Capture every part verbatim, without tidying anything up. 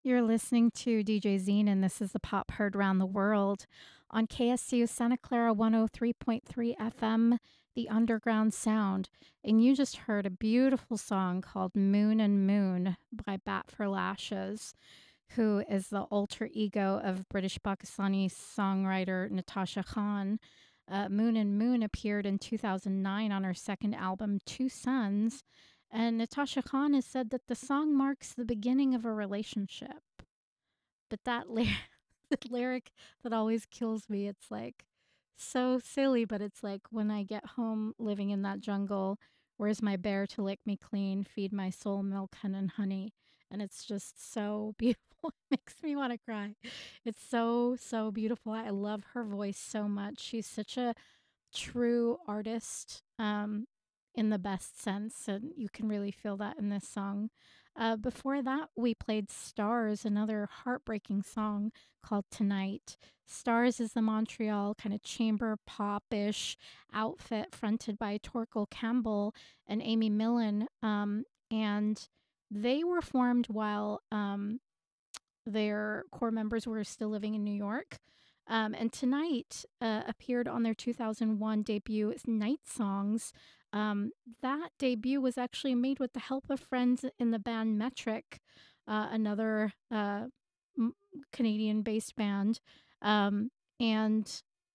You're listening to D J Zine, and this is the Pop Heard Round the World on K S U Santa Clara one oh three point three F M, The Underground Sound. And you just heard a beautiful song called Moon and Moon by Bat for Lashes, who is the alter ego of British Pakistani songwriter Natasha Khan. Uh, Moon and Moon appeared in two thousand nine on her second album, Two Suns, and Natasha Khan has said that the song marks the beginning of a relationship. But that ly- the lyric that always kills me, it's like so silly, but it's like when I get home living in that jungle, where's my bear to lick me clean, feed my soul milk and honey? And it's just so beautiful. It makes me want to cry. It's so, so beautiful. I love her voice so much. She's such a true artist, um, in the best sense, and you can really feel that in this song. Uh, before that, we played Stars, another heartbreaking song called Tonight. Stars is the Montreal kind of chamber pop ish outfit fronted by Torkel Campbell and Amy Millen. Um, and they were formed while um, their core members were still living in New York. Um, and Tonight uh, appeared on their two thousand one debut, Night Songs. Um, that debut was actually made with the help of friends in the band Metric, uh, another uh, m- Canadian based band. Um, and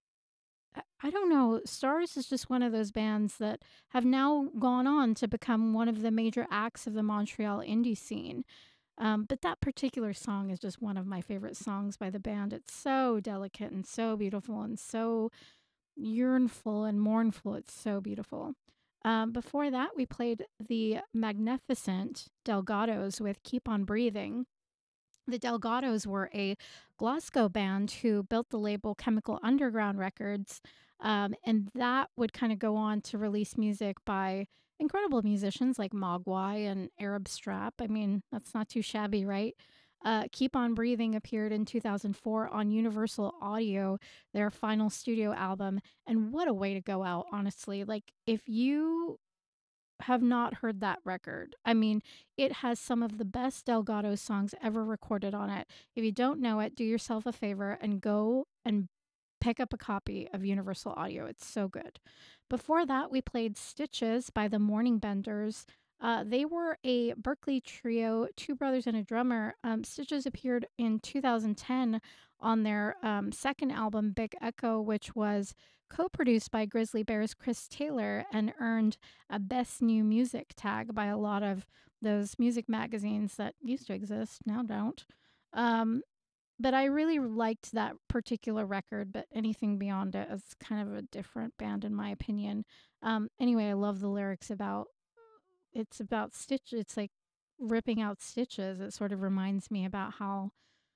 I I don't know, Stars is just one of those bands that have now gone on to become one of the major acts of the Montreal indie scene. Um, but that particular song is just one of my favorite songs by the band. It's so delicate and so beautiful and so yearnful and mournful. It's so beautiful. Um, before that, we played the magnificent Delgados with Keep on Breathing. The Delgados were a Glasgow band who built the label Chemical Underground Records, um, and that would kind of go on to release music by incredible musicians like Mogwai and Arab Strap. I mean, that's not too shabby, right? Uh, Keep on Breathing appeared in two thousand four on Universal Audio, their final studio album. And what a way to go out, honestly. Like, if you have not heard that record. I mean, it has some of the best Delgado songs ever recorded on it. If you don't know it, do yourself a favor and go and pick up a copy of Universal Audio. It's so good. Before that, we played Stitches by the Morning Benders. Uh, they were a Berkeley trio, two brothers and a drummer. Um, Stitches appeared in two thousand ten on their um, second album, Big Echo, which was co produced by Grizzly Bear's Chris Taylor and earned a Best New Music tag by a lot of those music magazines that used to exist, now don't. Um, but I really liked that particular record, but anything beyond it is kind of a different band, in my opinion. Um, anyway, I love the lyrics about it's about stitch. It's like ripping out stitches. It sort of reminds me about how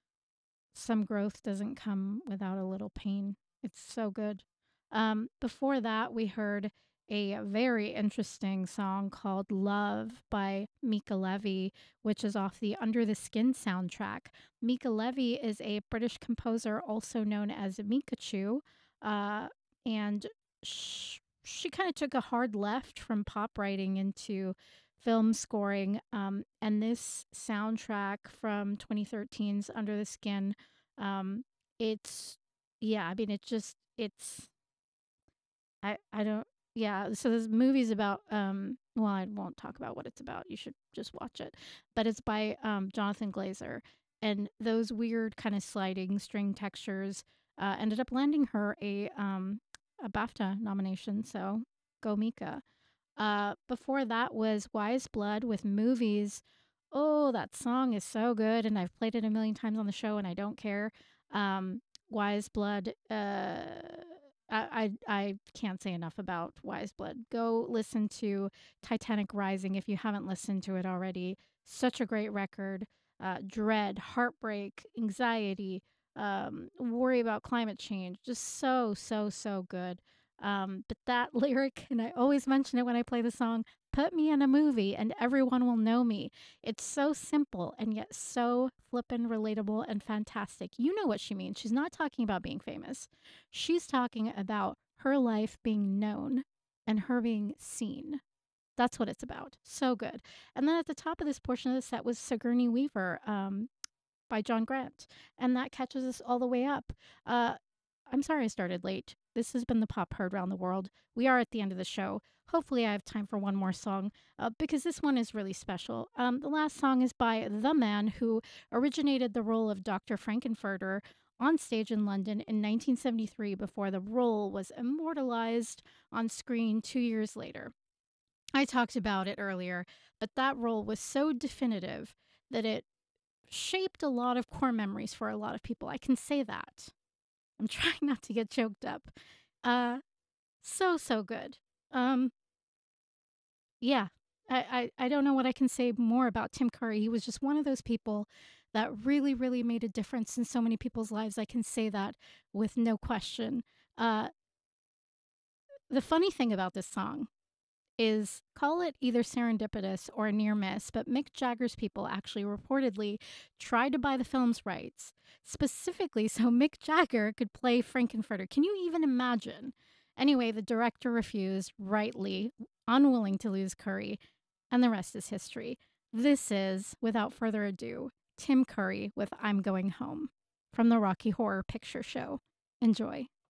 some growth doesn't come without a little pain. It's so good. Um, before that, we heard a very interesting song called Love by Mika Levy, which is off the Under the Skin soundtrack. Mika Levy is a British composer also known as Mikachu, uh, and sh- she kind of took a hard left from pop writing into film scoring. Um, and this soundtrack from twenty thirteen's Under the Skin, um, it's yeah, I mean, it just it's I I don't yeah. So this movie's about um. Well, I won't talk about what it's about. You should just watch it. But it's by um, Jonathan Glazer, and those weird kind of sliding string textures uh, ended up landing her a um a BAFTA nomination. So go Mika. Uh, before that was Wise Blood with Movies. Oh, that song is so good, and I've played it a million times on the show, and I don't care. Um, Wise Blood. Uh, I, I I can't say enough about Wise Blood. Go listen to Titanic Rising if you haven't listened to it already. Such a great record. Uh, dread, heartbreak, anxiety, um, worry about climate change. Just so so so good. Um, but that lyric, and I always mention it when I play the song, put me in a movie and everyone will know me. It's so simple and yet so flippin' relatable and fantastic. You know what she means. She's not talking about being famous. She's talking about her life being known and her being seen. That's what it's about. So good. And then at the top of this portion of the set was Sigourney Weaver. Um, by John Grant. And that catches us all the way up. Uh, I'm sorry I started late. This has been the Pop Heard Around the World. We are at the end of the show. Hopefully, I have time for one more song uh, because this one is really special. Um, the last song is by the man who originated the role of Doctor Frankenfurter on stage in London in nineteen seventy-three before the role was immortalized on screen two years later. I talked about it earlier, but that role was so definitive that it shaped a lot of core memories for a lot of people. I can say that. I'm trying not to get choked up. Uh, so, so good. Um, yeah, I, I, I don't know what I can say more about Tim Curry. He was just one of those people that really, really made a difference in so many people's lives. I can say that with no question. Uh, the funny thing about this song is call it either serendipitous or a near miss, but Mick Jagger's people actually reportedly tried to buy the film's rights, specifically so Mick Jagger could play Frankenfurter. Can you even imagine? Anyway, the director refused, rightly, unwilling to lose Curry, and the rest is history. This is, without further ado, Tim Curry with I'm Going Home from the Rocky Horror Picture Show. Enjoy.